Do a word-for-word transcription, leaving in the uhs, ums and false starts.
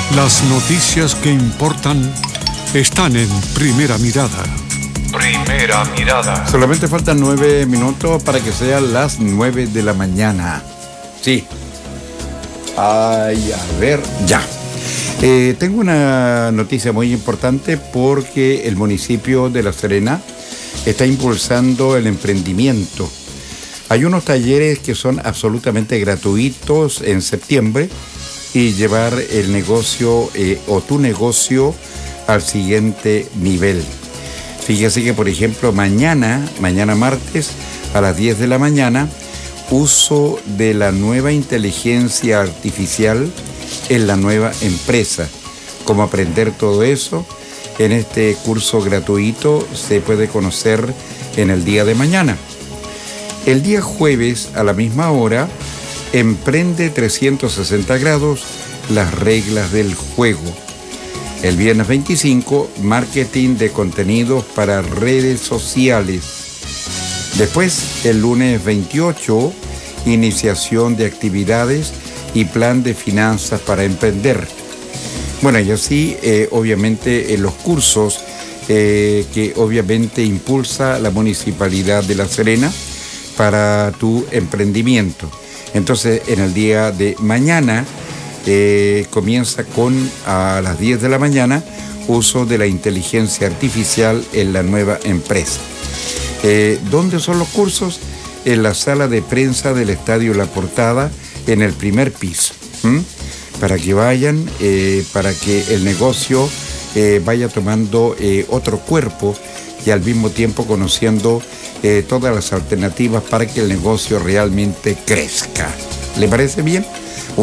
Las noticias que importan están en Primera Mirada. Primera Mirada. Solamente faltan nueve minutos para que sean las nueve de la mañana. Sí. Ay, a ver, ya. Eh, tengo una noticia muy importante porque el municipio de La Serena está impulsando el emprendimiento. Hay unos talleres que son absolutamente gratuitos en septiembre y llevar el negocio eh, o tu negocio al siguiente nivel. Fíjese que, por ejemplo, mañana, mañana martes, a las diez de la mañana, uso de la nueva inteligencia artificial en la nueva empresa. Cómo aprender todo eso en este curso gratuito se puede conocer en el día de mañana. El día jueves, a la misma hora, Emprende trescientos sesenta grados, las reglas del juego. El viernes veinticinco, marketing de contenidos para redes sociales. Después, el lunes veintiocho, iniciación de actividades y plan de finanzas para emprender. Bueno, y así, eh, obviamente, en los cursos eh, que obviamente impulsa la Municipalidad de La Serena para tu emprendimiento. Entonces, en el día de mañana, eh, comienza con, a las diez de la mañana, uso de la inteligencia artificial en la nueva empresa. Eh, ¿Dónde son los cursos? En la sala de prensa del Estadio La Portada, en el primer piso. ¿Mm? Para que vayan, eh, para que el negocio eh, vaya tomando eh, otro cuerpo y al mismo tiempo conociendo eh, todas las alternativas para que el negocio realmente crezca. ¿Le parece bien?